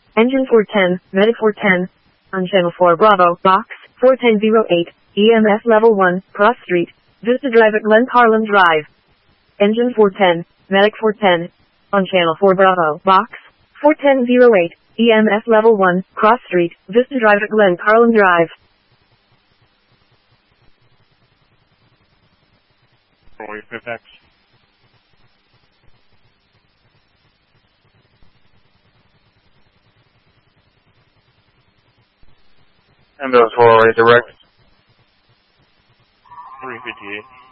Engine 410, Medic 410. On channel 4 Bravo, box, 41008, EMS level 1, cross street, Vista Drive at Glen Carlin Drive. Engine 410, Medic 410. On channel 4 Bravo, box, 41008, EMS level 1, cross street, Vista Drive at Glen Carlin Drive. Roy 5X. Ambulance 408 direct. 358.